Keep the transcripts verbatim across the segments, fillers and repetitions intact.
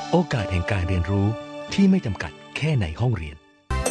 โอกาสแห่งการเรียนรู้ที่ไม่จำกัดแค่ในห้องเรียน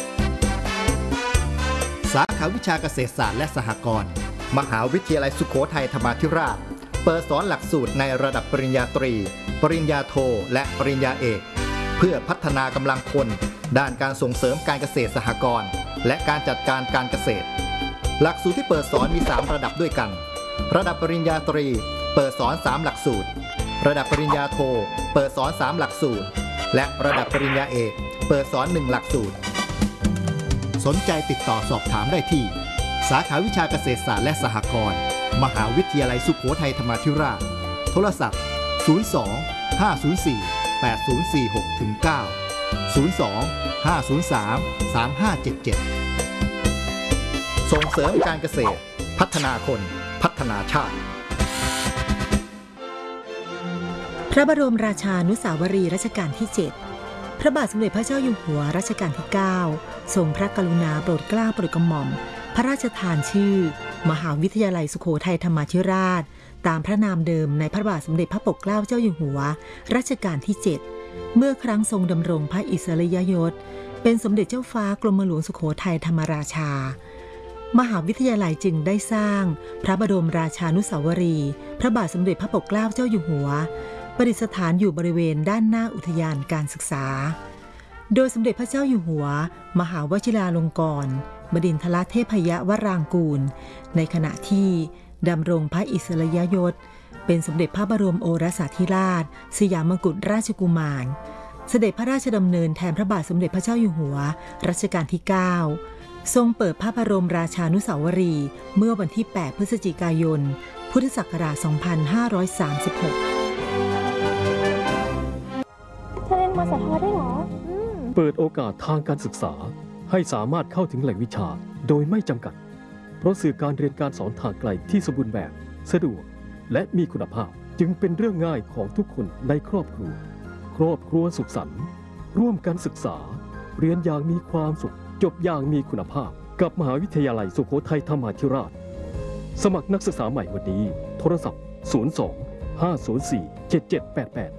สาขาวิชาเกษตรศาสตร์และสหกรณ์มหาวิทยาลัยสุโขทัยธรรมาธิราชเปิดสอนหลักสูตรในระดับปริญญาตรีปริญญาโทและปริญญาเอกเพื่อพัฒนากำลังคนด้านการส่งเสริมการเกษตรสหกรณ์และการจัดการการเกษตรหลักสูตรที่เปิดสอนมีสามระดับด้วยกันระดับปริญญาตรีเปิดสอนสามหลักสูตรระดับปริญญาโทเปิดสอนสามหลักสูตรและระดับปริญญาเอกเปิดสอนหนึ่งหลักสูตรสนใจติดต่อสอบถามได้ที่สาขาวิชาเกษตรศาสตร์และสหกรณ์มหาวิทยาลัยสุโขทัยธรรมาธิราชโทรศัพท์ศูนย์ สอง ห้า ศูนย์ สี่ แปด ศูนย์ สี่ หก เก้า ศูนย์ สอง ห้า ศูนย์ สาม สาม ห้า เจ็ด เจ็ดส่งเสริมการเกษตรพัฒนาคนพัฒนาชาติพระบรมราชานุสาวรีย์รัชกาลที่ เจ็ด พระบาทสมเด็จพระเจ้าอยู่หัวรัชกาลที่ เก้า ทรงพระกรุณาโปรดเกล้าโปรดกระหม่อมพระราชทานชื่อมหาวิทยาลัยสุโขทัยธรรมาธิราชตามพระนามเดิมในพระบาทสมเด็จพระปกเกล้าเจ้าอยู่หัวรัชกาลที่ เจ็ด เมื่อครั้งทรงดำรงพระอิสริยยศเป็นสมเด็จเจ้าฟ้ากรมหลวงสุโขทัยธรรมราชามหาวิทยาลัยจึงได้สร้างพระบรมราชานุสาวรีย์พระบาทสมเด็จพระปกเกล้าเจ้าอยู่หัวประดิษฐานอยู่บริเวณด้านหน้าอุทยานการศึกษาโดยสมเด็จพระเจ้าอยู่หัวมหาวชิราลงกรณ์บดินทรเทพยวรางกูลในขณะที่ดำรงพระอิสริยยศเป็นสมเด็จพระบรมโอรสาธิราชสยามมกุฎราชกุมารเสด็จพระราชดำเนินแทนพระบาทสมเด็จพระเจ้าอยู่หัวรัชกาลที่ เก้าทรงเปิดพระบรมราชานุสาวรีย์เมื่อวันที่ แปด พฤศจิกายน พุทธศักราช สองพันห้าร้อยสามสิบหกจะเรียนมสทได้หรอเปิดโอกาสทางการศึกษาให้สามารถเข้าถึงแหล่งวิชาโดยไม่จำกัดเพราะสื่อการเรียนการสอนทางไกลที่สมบูรณ์แบบสะดวกและมีคุณภาพจึงเป็นเรื่องง่ายของทุกคนในครอบครัวครอบครัวสุขสันต์ร่วมกันศึกษาเรียนอย่างมีความสุขจบอย่างมีคุณภาพกับมหาวิทยาลัยสุโขทัยธรรมาธิราชสมัครนักศึกษาใหม่วันนี้โทรศัพท์ศูนย์ สอง ห้า ศูนย์ สี่ เจ็ด เจ็ด แปด แปด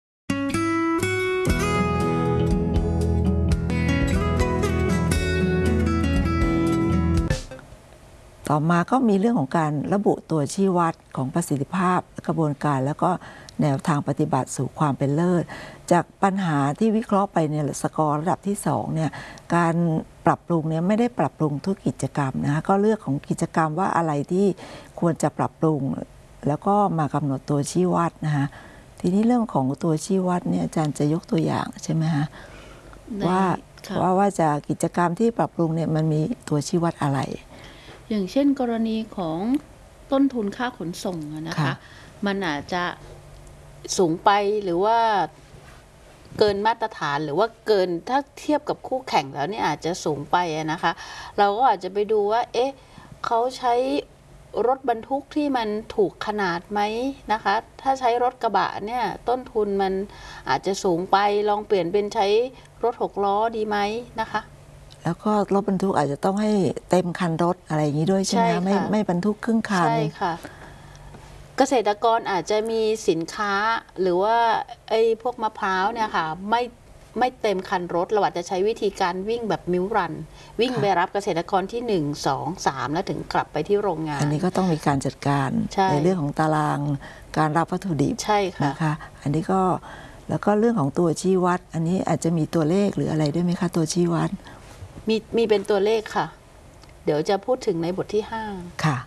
ต่อมาก็มีเรื่องของการระบุตัวชี้วัดของประสิทธิภาพกระบวนการแล้วก็แนวทางปฏิบัติสู่ความเป็นเลิศจากปัญหาที่วิเคราะห์ไปในสกอร์ระดับที่สองเนี่ยการปรับปรุงเนี่ยไม่ได้ปรับปรุงทุกกิจกรรมนะคะก็เลือกของกิจกรรมว่าอะไรที่ควรจะปรับปรุงแล้วก็มากำหนดตัวชี้วัดนะคะทีนี้เรื่องของตัวชี้วัดเนี่ยอาจารย์จะยกตัวอย่างใช่ไหมคะว่าว่าว่าจะกิจกรรมที่ปรับปรุงเนี่ยมันมีตัวชี้วัดอะไรอย่างเช่นกรณีของต้นทุนค่าขนส่งนะคะมันอาจจะสูงไปหรือว่าเกินมาตรฐานหรือว่าเกินถ้าเทียบกับคู่แข่งแล้วเนี่ยอาจจะสูงไปนะคะเราก็อาจจะไปดูว่าเอ๊ะเขาใช้รถบรรทุกที่มันถูกขนาดไหมนะคะถ้าใช้รถกระบะเนี่ยต้นทุนมันอาจจะสูงไปลองเปลี่ยนเป็นใช้รถหกล้อดีไหมนะคะแล้วก็รถบรรทุกอาจจะต้องให้เต็มคันรถอะไรอย่างนี้ด้วยใช่ไหมไม่ไม่บรรทุกครึ่งคันใช่ค่ะเกษตรกรอาจจะมีสินค้าหรือว่าไอ้พวกมะพร้าวเนี่ยค่ะไม่ไม่เต็มคันรถเราอาจจะใช้วิธีการวิ่งแบบมิวรันวิ่งไปรับเกษตรกรที่หนึ่ง สอง สามแล้วถึงกลับไปที่โรงงานอันนี้ก็ต้องมีการจัดการในในเรื่องของตารางการรับวัตถุดิบใช่ค่ะนะคะอันนี้ก็แล้วก็เรื่องของตัวชี้วัดอันนี้อาจจะมีตัวเลขหรืออะไรด้วยไหมคะตัวชี้วัดมีมีเป็นตัวเลขค่ะเดี๋ยวจะพูดถึงในบทที่ห้าค่ะ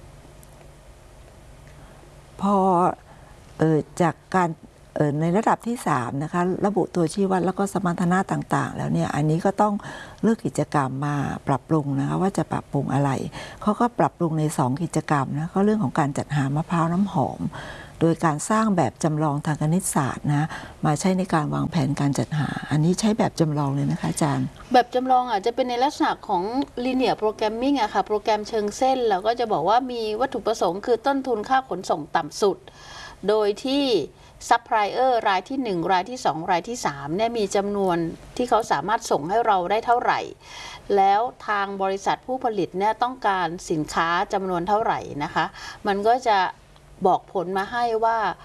พอเอ่อจากการเอ่อในระดับที่สามนะคะระบุตัวชี้วัดแล้วก็สมรรถนะต่างๆแล้วเนี่ยอันนี้ก็ต้องเลือกกิจกรรมมาปรับปรุงนะคะว่าจะปรับปรุงอะไรเขาก็ปรับปรุงในสองกิจกรรมนะก็เรื่องของการจัดหามะพร้าวน้ำหอมโดยการสร้างแบบจำลองทางคณิตศาสตร์นะมาใช้ในการวางแผนการจัดหาอันนี้ใช้แบบจำลองเลยนะคะอาจารย์แบบจำลองอาจจะเป็นในลักษณะของ linear programming อะค่ะโปรแกรมเชิงเส้นแล้วก็จะบอกว่ามีวัตถุประสงค์คือต้นทุนค่าขนส่งต่ำสุดโดยที่ซัพพลายเออร์รายที่หนึ่งรายที่สองรายที่สามเนี่ยมีจำนวนที่เขาสามารถส่งให้เราได้เท่าไหร่แล้วทางบริษัทผู้ผลิตเนี่ยต้องการสินค้าจำนวนเท่าไหร่นะคะมันก็จะบอกผลมาให้ว่า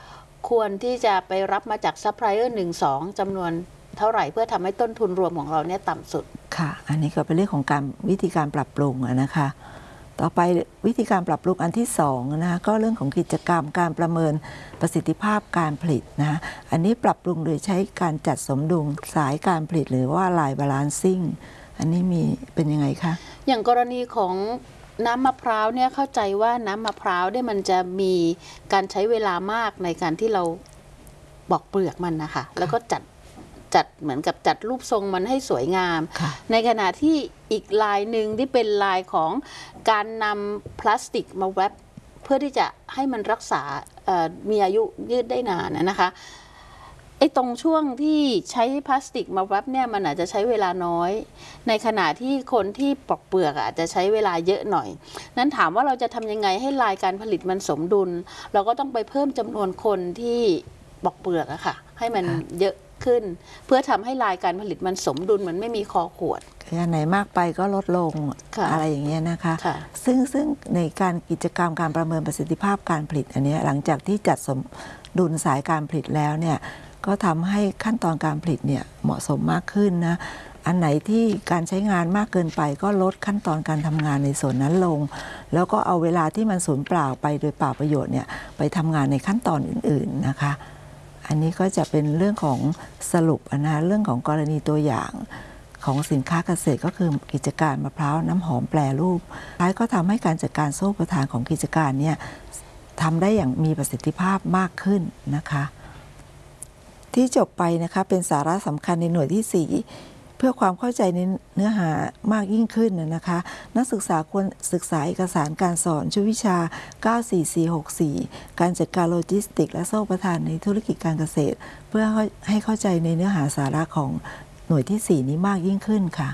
ควรที่จะไปรับมาจากซัพพลายเออร์หนึ่งสองจำนวนเท่าไหร่เพื่อทำให้ต้นทุนรวมของเราเนี่ยต่ำสุดค่ะอันนี้ก็เป็นเรื่องของการวิธีการปรับปรุงนะคะ ต่อไปวิธีการปรับปรุงอันที่สองนะคะก็เรื่องของกิจกรรมการประเมินประสิทธิภาพการผลิตนะอันนี้ปรับปรุงโดยใช้การจัดสมดุลสายการผลิตหรือว่าไลน์บาลานซิ่งอันนี้มีเป็นยังไงคะอย่างกรณีของน้ำมะพร้าวเนี่ยเข้าใจว่าน้ำมะพร้าวเนี่ยมันจะมีการใช้เวลามากในการที่เราปอกเปลือกมันนะคะแล้วก็จัดจัดเหมือนกับจัดรูปทรงมันให้สวยงามในขณะที่อีกลายหนึ่งที่เป็นลายของการนำพลาสติกมาแรปเพื่อที่จะให้มันรักษามีอายุยืดได้นานนะคะไอ้ตรงช่วงที่ใช้พลาสติกมาแรปเนี่ยมันอาจจะใช้เวลาน้อยในขณะที่คนที่ปอกเปลือกอาจจะใช้เวลาเยอะหน่อยนั้นถามว่าเราจะทำยังไงให้ลายการผลิตมันสมดุลเราก็ต้องไปเพิ่มจำนวนคนที่ปอกเปลือกอะค่ะให้มันเยอะขึ้นเพื่อทำให้ลายการผลิตมันสมดุลมันไม่มีคอขวดอันไหนมากไปก็ลดลงอะไรอย่างเงี้ยนะคะซึ่งซึ่งในการกิจกรรมการประเมินประสิทธิภาพการผลิตอันนี้หลังจากที่จัดสมดุลสายการผลิตแล้วเนี่ยก็ทำให้ขั้นตอนการผลิตเนี่ยเหมาะสมมากขึ้นนะอันไหนที่การใช้งานมากเกินไปก็ลดขั้นตอนการทำงานในส่วนนั้นลงแล้วก็เอาเวลาที่มันสูญเปล่าไปโดยเปล่าประโยชน์เนี่ยไปทำงานในขั้นตอนอื่นๆนะคะอันนี้ก็จะเป็นเรื่องของสรุปนะเรื่องของกรณีตัวอย่างของสินค้าเกษตรก็คือกิจการมะพร้าวน้ำหอมแปรรูปท้ายก็ทำให้การจัดการโซ่ประทานของกิจการเนี่ยทำได้อย่างมีประสิทธิภาพมากขึ้นนะคะที่จบไปนะคะเป็นสาระสำคัญในหน่วยที่สี่เพื่อความเข้าใจในเนื้อหามากยิ่งขึ้นนะคะนักศึกษาควรศึกษาเอกสารการสอนชุดวิชาเก้าสี่สี่หกสี่การจัดการโลจิสติกและโซ่ประทานในธุรกิจการเกษตรเพื่อให้เข้าใจในเนื้อหาสาระของหน่วยที่สี่นี้มากยิ่งขึ้นค่ะ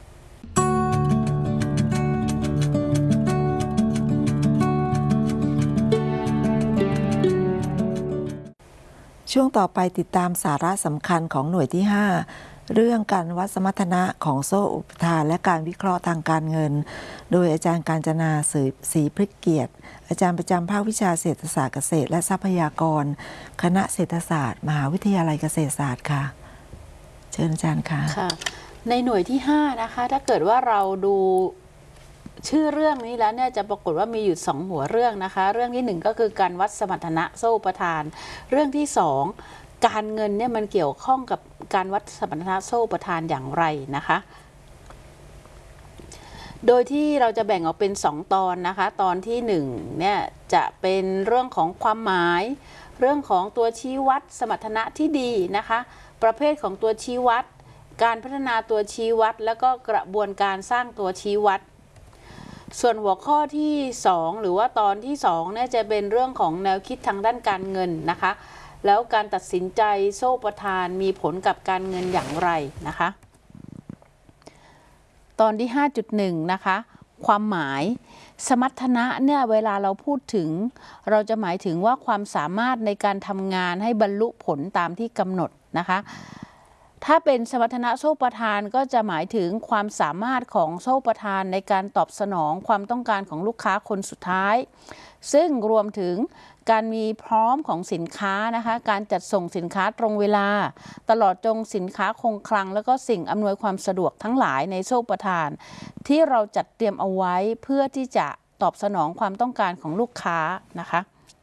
ช่วงต่อไปติดตามสาระสำคัญของหน่วยที่ห้าเรื่องการวัดสมรรถนะของโซ่อุปทานและการวิเคราะห์ทางการเงินโดยอาจารย์กาญจนาศรีพฤกษ์เกียรติอาจารย์ประจำภาควิชาเศรษฐศาสตร์เกษตรและทรัพยากรคณะเศรษฐศาสตร์มหาวิทยาลัยเกษตรศาสตร์ค่ะเชิญอาจารย์ค่ะค่ะในหน่วยที่ห้านะคะถ้าเกิดว่าเราดูชื่อเรื่องนี้แล้วเนี่ยจะปรากฏว่ามีอยู่สองหัวเรื่องนะคะเรื่องที่หนึ่งก็คือการวัดสมรรถนะโซ่อุปทานเรื่องที่สองการเงินเนี่ยมันเกี่ยวข้องกับการวัดสมรรถนะโซ่อุปทานอย่างไรนะคะโดยที่เราจะแบ่งออกเป็นสองตอนนะคะตอนที่หนึ่งเนี่ยจะเป็นเรื่องของความหมายเรื่องของตัวชี้วัดสมรรถนะที่ดีนะคะประเภทของตัวชี้วัดการพัฒนาตัวชี้วัดแล้วก็กระบวนการสร้างตัวชี้วัดส่วนหัวข้อที่สองหรือว่าตอนที่สองเนี่ยจะเป็นเรื่องของแนวคิดทางด้านการเงินนะคะแล้วการตัดสินใจโซ่ประทานมีผลกับการเงินอย่างไรนะคะตอนที่ ห้าจุดหนึ่ง นะคะความหมายสมรรถนะเนี่ยเวลาเราพูดถึงเราจะหมายถึงว่าความสามารถในการทำงานให้บรรลุผลตามที่กำหนดนะคะถ้าเป็นสมรรถนะโซ่ประทานก็จะหมายถึงความสามารถของโซ่ประทานในการตอบสนองความต้องการของลูกค้าคนสุดท้ายซึ่งรวมถึงการมีพร้อมของสินค้านะคะการจัดส่งสินค้าตรงเวลาตลอดจนสินค้าคงคลังแล้วก็สิ่งอำนวยความสะดวกทั้งหลายในโซ่ประทานที่เราจัดเตรียมเอาไว้เพื่อที่จะตอบสนองความต้องการของลูกค้านะคะ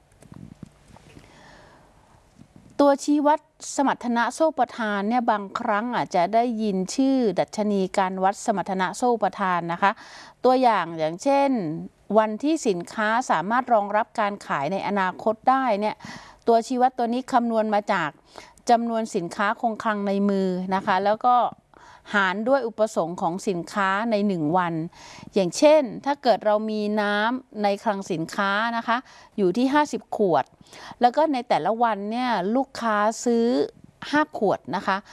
ตัวชี้วัดสมรรถนะโซ่ประทานเนี่ยบางครั้งอาจจะได้ยินชื่อดัชนีการวัดสมรรถนะโซ่ประทานนะคะตัวอย่างอย่างเช่นวันที่สินค้าสามารถรองรับการขายในอนาคตได้เนี่ยตัวชี้วัดตัวนี้คำนวณมาจากจำนวนสินค้าคงคลังในมือนะคะแล้วก็หารด้วยอุปสงค์ของสินค้าในหนึ่งวันอย่างเช่นถ้าเกิดเรามีน้ำในคลังสินค้านะคะอยู่ที่ห้าสิบขวดแล้วก็ในแต่ละวันเนี่ยลูกค้าซื้อห้าขวดนะคะ